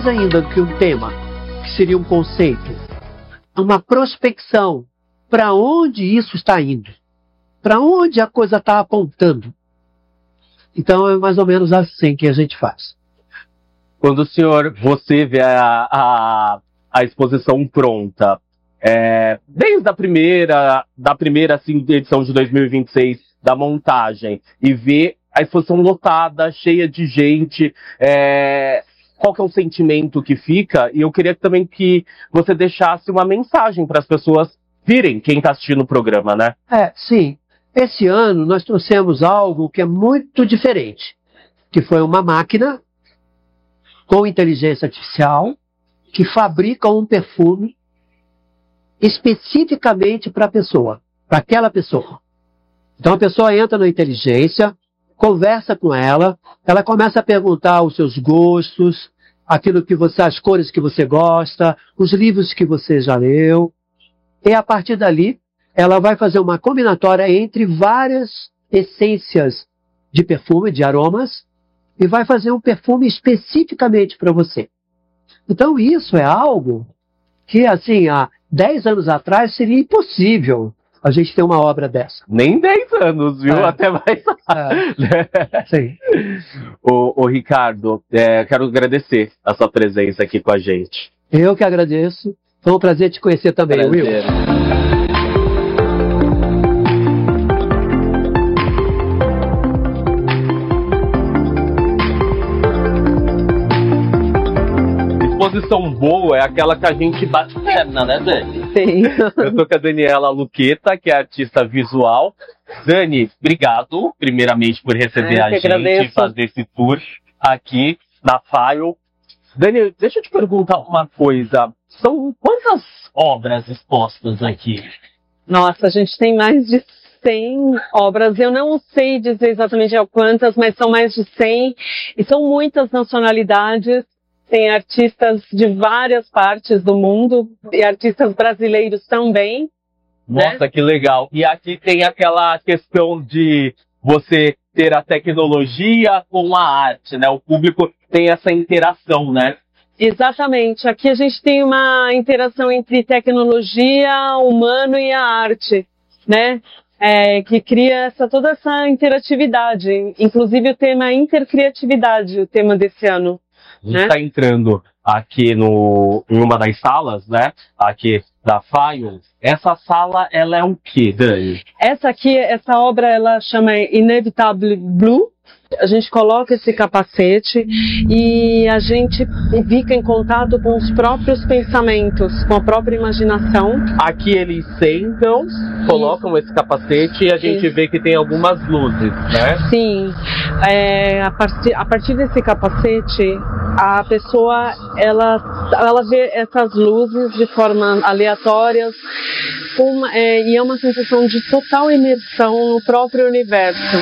mais ainda do que um tema, que seria um conceito, uma prospecção. Para onde isso está indo? Para onde a coisa está apontando? Então é mais ou menos assim que a gente faz. Quando você vê a exposição pronta, desde da primeira assim, edição de 2026, da montagem, e vê a exposição lotada, cheia de gente, qual que é o sentimento que fica? E eu queria também que você deixasse uma mensagem para as pessoas virem, quem está assistindo o programa, né? Sim. Esse ano nós trouxemos algo que é muito diferente, que foi uma máquina com inteligência artificial que fabrica um perfume especificamente para a pessoa, para aquela pessoa. Então a pessoa entra na inteligência, conversa com ela começa a perguntar os seus gostos, as cores que você gosta, os livros que você já leu, e a partir dali ela vai fazer uma combinatória entre várias essências de perfume, de aromas, e vai fazer um perfume especificamente para você. Então isso é algo que, assim, há 10 anos atrás seria impossível a gente ter uma obra dessa. Nem 10 anos, viu? Até mais. Sim. Ô, Ricardo, quero agradecer a sua presença aqui com a gente. Eu que agradeço. Foi um prazer te conhecer também, prazer. Will. Exposição boa é aquela que a gente bate perna, né, Dani? Sim. Eu tô com a Daniela Luqueta, que é artista visual. Dani, obrigado, primeiramente, por receber a gente e fazer esse tour aqui na File. Dani, deixa eu te perguntar uma coisa. São quantas obras expostas aqui? Nossa, a gente tem mais de 100 obras. Eu não sei dizer exatamente quantas, mas são mais de 100. E são muitas nacionalidades. Tem artistas de várias partes do mundo e artistas brasileiros também. Nossa, né? Que legal. E aqui tem aquela questão de você ter a tecnologia com a arte, né? O público tem essa interação, né? Exatamente. Aqui a gente tem uma interação entre tecnologia, humano e a arte, né? Que cria toda essa interatividade. Inclusive o tema intercriatividade, o tema desse ano. A gente está entrando aqui em uma das salas, né? Aqui da File. Essa sala, ela é o quê, Dani? Essa obra, ela chama Inevitable Blue. A gente coloca esse capacete e a gente fica em contato com os próprios pensamentos, com a própria imaginação. Aqui eles sentam, colocam esse capacete e a gente vê que tem algumas luzes, né? Sim. A partir desse capacete, a pessoa ela vê essas luzes de forma aleatórias e é uma sensação de total imersão no próprio universo.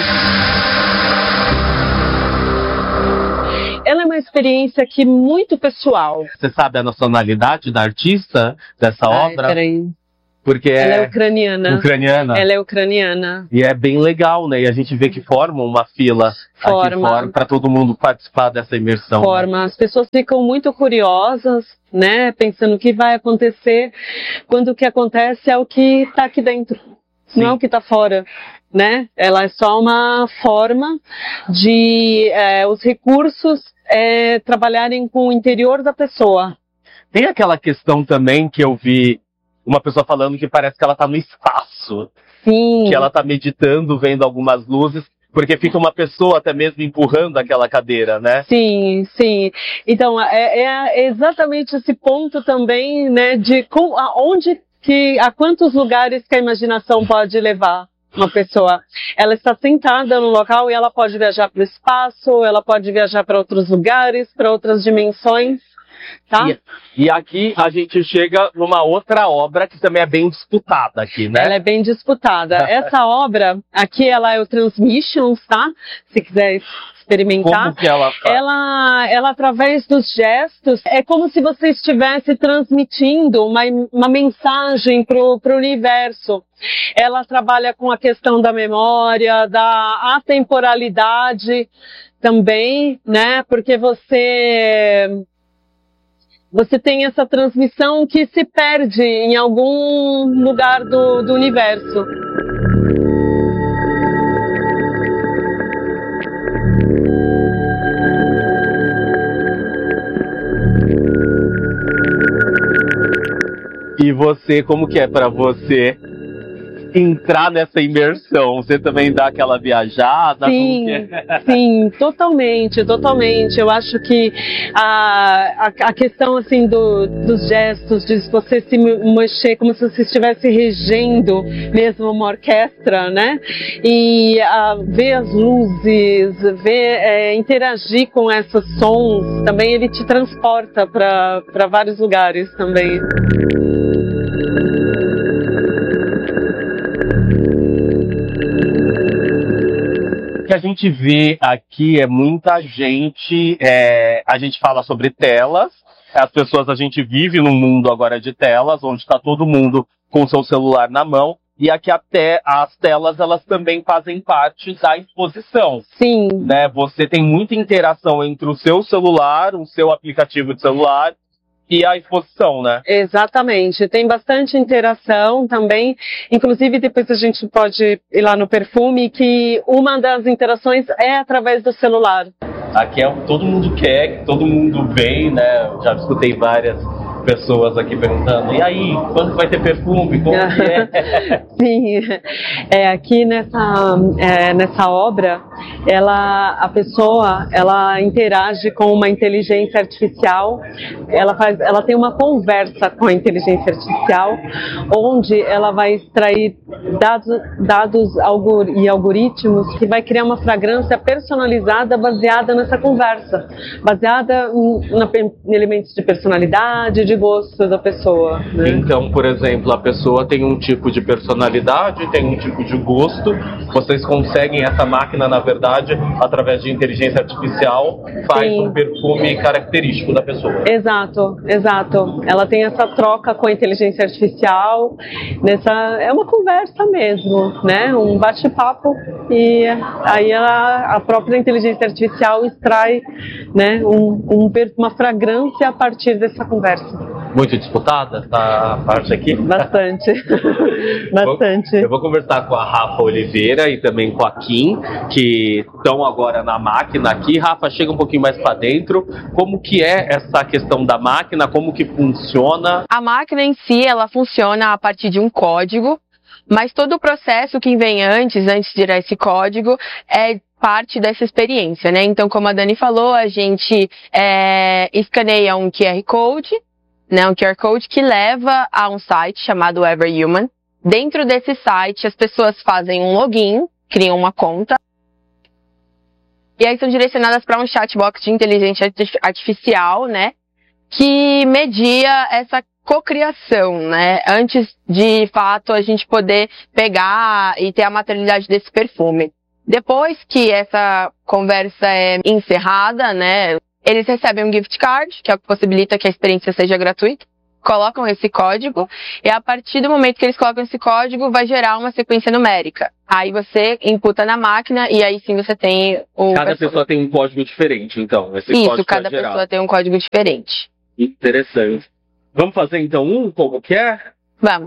Ela é uma experiência aqui muito pessoal. Você sabe a nacionalidade da artista dessa obra? Peraí. Porque ela é ucraniana. Ucraniana? Ela é ucraniana. E é bem legal, né? E a gente vê que forma uma fila aqui fora para todo mundo participar dessa imersão. Né? As pessoas ficam muito curiosas, né? Pensando o que vai acontecer, quando o que acontece é o que está aqui dentro. Sim. Não é o que está fora. Né? Ela é só uma forma de os recursos trabalharem com o interior da pessoa. Tem aquela questão também que eu vi uma pessoa falando que parece que ela está no espaço. Sim. Que ela está meditando, vendo algumas luzes, porque fica uma pessoa até mesmo empurrando aquela cadeira, né? Sim, sim. Então, é exatamente esse ponto também, né, de a quantos lugares que a imaginação pode levar uma pessoa. Ela está sentada no local e ela pode viajar para o espaço, ela pode viajar para outros lugares, para outras dimensões, tá? E aqui a gente chega numa outra obra que também é bem disputada aqui, né? Ela é bem disputada. Essa obra, aqui ela é o Transmissions, tá? Se quiser experimentar. Como que ela faz? Ela através dos gestos, é como se você estivesse transmitindo uma mensagem para o universo. Ela trabalha com a questão da memória, da atemporalidade também, né? Porque você você tem essa transmissão que se perde em algum lugar do universo. E você, como que é para você entrar nessa imersão? Você também dá aquela viajada? Sim, como que é? sim, totalmente, totalmente. Eu acho que a questão assim dos gestos, de você se mexer como se você estivesse regendo mesmo uma orquestra, né? E ver as luzes, interagir com esses sons, também ele te transporta para vários lugares também. O que a gente vê aqui é muita gente, a gente fala sobre telas, as pessoas, a gente vive num mundo agora de telas, onde está todo mundo com seu celular na mão, e aqui até as telas, elas também fazem parte da exposição. Sim. Né? Você tem muita interação entre o seu celular, o seu aplicativo de celular, e a exposição, né? Exatamente, tem bastante interação também, inclusive depois a gente pode ir lá no perfume, que uma das interações é através do celular. Aqui é o que todo mundo quer, que todo mundo vem, né? Eu já escutei várias pessoas aqui perguntando, e aí, quando vai ter perfume? Como que é? Sim, aqui nessa obra, a pessoa interage com uma inteligência artificial, ela tem uma conversa com a inteligência artificial, onde ela vai extrair dados e algoritmos que vai criar uma fragrância personalizada baseada nessa conversa, baseada em elementos de personalidade, de gosto da pessoa, né? Então, por exemplo, a pessoa tem um tipo de personalidade, tem um tipo de gosto, vocês conseguem, essa máquina, na verdade, através de inteligência artificial, faz Sim. um perfume característico da pessoa. Exato, exato. Ela tem essa troca com a inteligência artificial, é uma conversa mesmo, né? Um bate-papo, e aí a própria inteligência artificial extrai, né, uma fragrância a partir dessa conversa. Muito disputada essa parte aqui? Bastante, bastante. Eu vou conversar com a Rafa Oliveira e também com a Kim, que estão agora na máquina aqui. Rafa, chega um pouquinho mais para dentro. Como que é essa questão da máquina? Como que funciona? A máquina em si, ela funciona a partir de um código, mas todo o processo que vem antes de gerar esse código, é parte dessa experiência, né? Então, como a Dani falou, a gente escaneia um QR Code, né, um QR Code que leva a um site chamado Everhuman. Dentro desse site, as pessoas fazem um login, criam uma conta, e aí são direcionadas para um chatbot de inteligência artificial, né, que media essa cocriação, né, antes de fato a gente poder pegar e ter a materialidade desse perfume. Depois que essa conversa é encerrada, né, eles recebem um gift card, que é o que possibilita que a experiência seja gratuita, colocam esse código, e a partir do momento que eles colocam esse código, vai gerar uma sequência numérica. Aí você imputa na máquina, e aí sim você tem o... Cada pessoa tem um código diferente, então. Isso, cada pessoa tem um código diferente. Interessante. Vamos fazer então como que é? Vamos.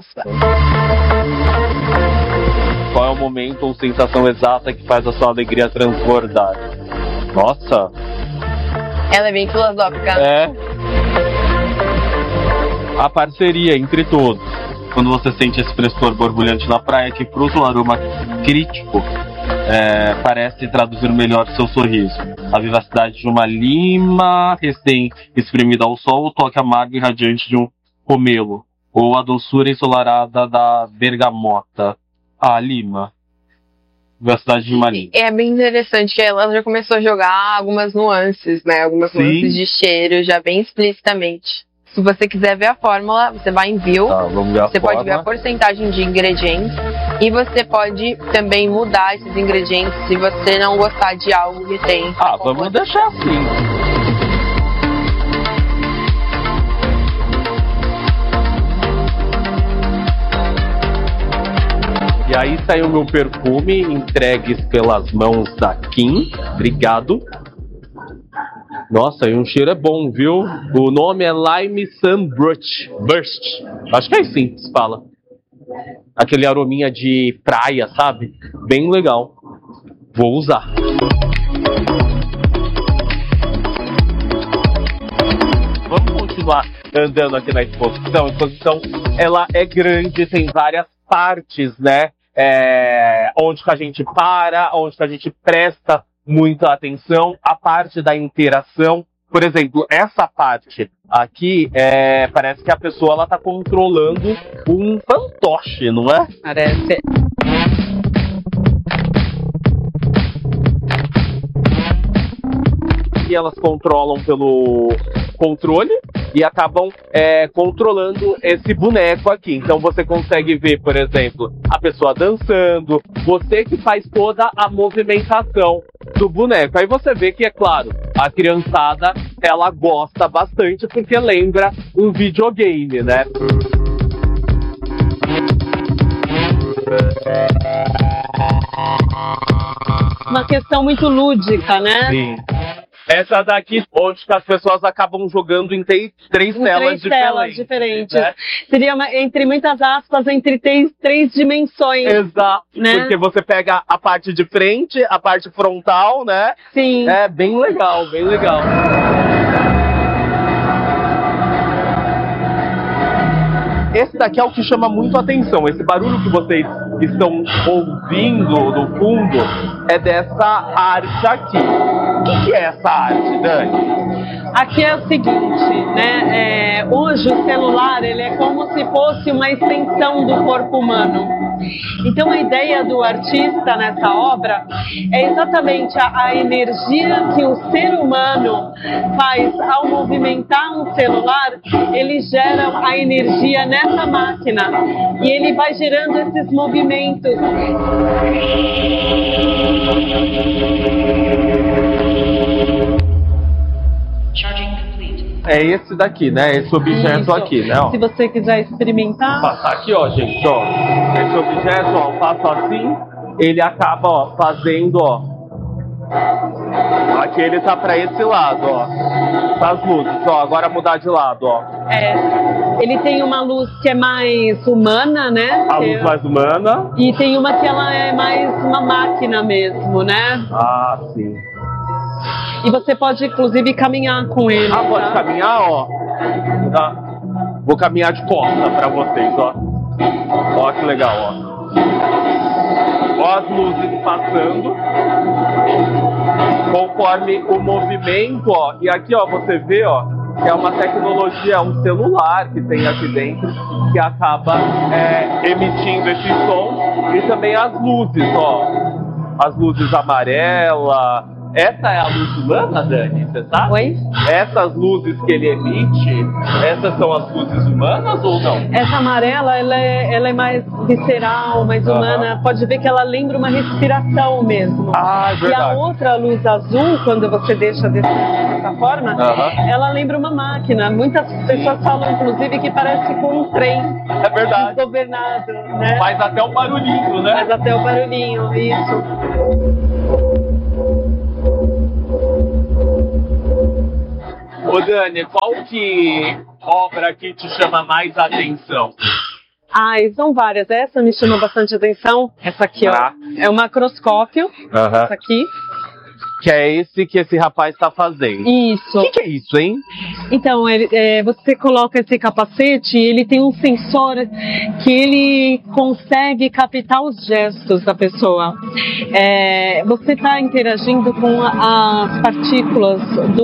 Qual é o momento ou sensação exata que faz a sua alegria transbordar? Nossa! Ela é bem filosófica. É. A parceria entre todos. Quando você sente esse frescor borbulhante na praia, que fruta o aroma crítico, parece traduzir melhor seu sorriso. A vivacidade de uma lima recém-espremida ao sol, o toque amargo e radiante de um pomelo, ou a doçura ensolarada da bergamota. A lima. Vivacidade de uma lima. É bem interessante que ela já começou a jogar algumas nuances, né? Algumas nuances de cheiro, já bem explicitamente. Se você quiser ver a fórmula, você vai em View, vamos ver você pode ver a porcentagem de ingredientes, e você pode também mudar esses ingredientes se você não gostar de algo que tem. Vamos deixar assim. E aí saiu meu perfume, entregues pelas mãos da Kim. Obrigado. Nossa, e um cheiro é bom, viu? O nome é Lime Sunburst. Burst. Acho que é assim que se fala. Aquele arominha de praia, sabe? Bem legal. Vou usar. Vamos continuar andando aqui na exposição. A exposição, ela é grande, tem várias partes, né? Onde que a gente para, onde que a gente presta muita atenção, a parte da interação. Por exemplo, essa parte aqui, parece que a pessoa ela tá controlando um fantoche, não é? Parece. E elas controlam pelo controle e acabam controlando esse boneco aqui. Então você consegue ver, por exemplo, a pessoa dançando, você que faz toda a movimentação do boneco. Aí você vê que, é claro, a criançada, ela gosta bastante porque lembra um videogame, né? Uma questão muito lúdica, né? Sim. Essa daqui, onde as pessoas acabam jogando em três telas diferentes. Né? Seria, entre muitas aspas, entre três dimensões. Exato, né? Porque você pega a parte de frente, a parte frontal, né? Sim. É bem legal, bem legal. Esse daqui é o que chama muito a atenção. Esse barulho que vocês estão ouvindo no fundo é dessa arte aqui. O que é essa arte, Dani? Aqui é o seguinte, né? Hoje o celular ele é como se fosse uma extensão do corpo humano. Então a ideia do artista nessa obra é exatamente a energia que o ser humano faz ao movimentar um celular, ele gera a energia nessa máquina e ele vai gerando esses movimentos. É esse daqui, né? Esse objeto Isso. aqui, né? Ó. Se você quiser experimentar. Passar aqui, ó, gente, ó. Esse objeto, ó, eu faço assim, ele acaba, ó, fazendo, ó. Aqui ele tá pra esse lado, ó. Das luzes, ó. Agora mudar de lado, ó. Ele tem uma luz que é mais humana, né? A luz mais humana. E tem uma que ela é mais uma máquina mesmo, né? Ah, sim. E você pode, inclusive, caminhar com ele. Ah, pode caminhar, ó. Tá. Vou caminhar de costa pra vocês, ó. Ó, que legal, ó. Ó as luzes passando. Conforme o movimento, ó. E aqui, ó, você vê, ó, que é uma tecnologia, um celular que tem aqui dentro, que acaba emitindo esse som. E também as luzes, ó. As luzes amarelas. Essa é a luz humana, Dani? Você sabe? Oi? Essas luzes que ele emite, essas são as luzes humanas ou não? Essa amarela, ela é mais visceral, mais humana. Pode ver que ela lembra uma respiração mesmo. Ah, é E verdade. a outra luz azul, quando você deixa dessa forma, ela lembra uma máquina. Muitas pessoas falam, inclusive, que parece com um trem. É verdade. Desgovernado, né? Faz até um barulhinho, né? Faz até o barulhinho, isso. Ô Dani, qual que obra aqui te chama mais atenção? São várias. Essa me chama bastante atenção. Essa aqui, ó. É um macroscópio. Essa aqui. Que é esse que esse rapaz está fazendo. Isso. O que é isso, hein? Então, você coloca esse capacete e ele tem um sensor que ele consegue captar os gestos da pessoa. Você está interagindo com as partículas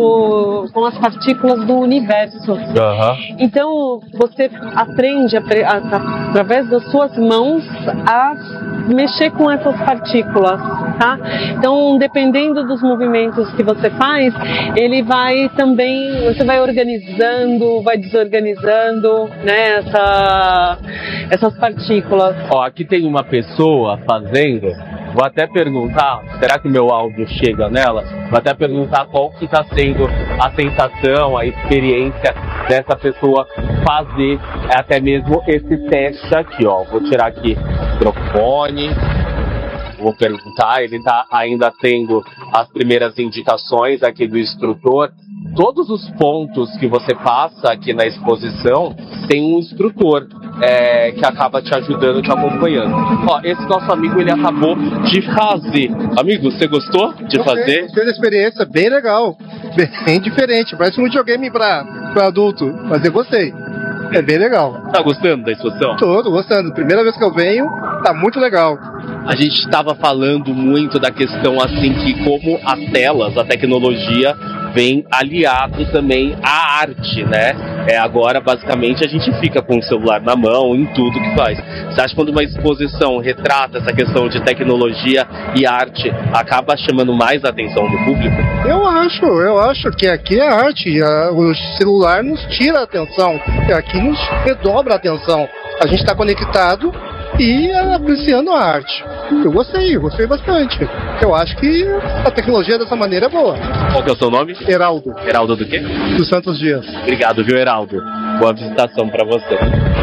do universo. Então, você aprende através das suas mãos a mexer com essas partículas, tá? Então, dependendo dos movimentos que você faz, ele vai também, você vai organizando, vai desorganizando, né, essas partículas. Ó, aqui tem uma pessoa fazendo, vou até perguntar, será que meu áudio chega nela? Vou até perguntar qual que está sendo a sensação, a experiência dessa pessoa fazer até mesmo esse teste aqui, ó. Vou tirar aqui o microfone. Vou perguntar, ele está ainda tendo as primeiras indicações aqui do instrutor, todos os pontos que você passa aqui na exposição tem um instrutor que acaba te ajudando, te acompanhando. Ó, esse nosso amigo, ele acabou de fazer. Amigo, você gostou de fazer? Gostei da experiência, bem legal, bem diferente, parece um videogame pra adulto, mas eu gostei. É bem legal. Tá gostando da exposição? Tô gostando. Primeira vez que eu venho, tá muito legal. A gente estava falando muito da questão assim que como as telas, a tecnologia vem aliado também à arte, né? Agora basicamente a gente fica com o celular na mão em tudo que faz. Você acha que quando uma exposição retrata essa questão de tecnologia e arte, acaba chamando mais a atenção do público? Eu acho que aqui é arte. O celular nos tira a atenção, aqui nos redobra a atenção. A gente está conectado e apreciando a arte. Eu gostei bastante. Eu acho que a tecnologia dessa maneira é boa. Qual que é o seu nome? Heraldo. Heraldo do quê? Dos Santos Dias. Obrigado, viu, Heraldo? Boa visitação para você.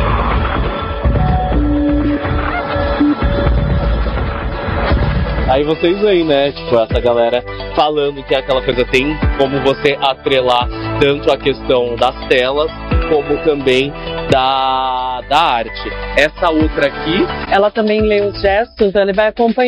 Aí vocês veem, né, tipo, essa galera falando que aquela coisa tem como você atrelar tanto a questão das telas, como também da arte. Essa outra aqui... Ela também lê os gestos, ela vai acompanhando